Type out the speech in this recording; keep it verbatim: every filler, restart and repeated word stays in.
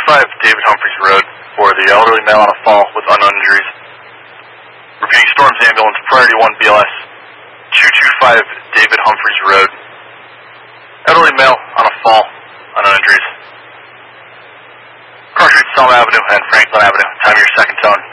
five David Humphreys Road for the elderly male on a fall with unknown injuries. Repeating, Storms Ambulance, Priority one B L S, two two five David Humphreys Road. Elderly male on a fall, unknown injuries. Cross Street, Selma Avenue and Franklin Avenue. Time of your second tone.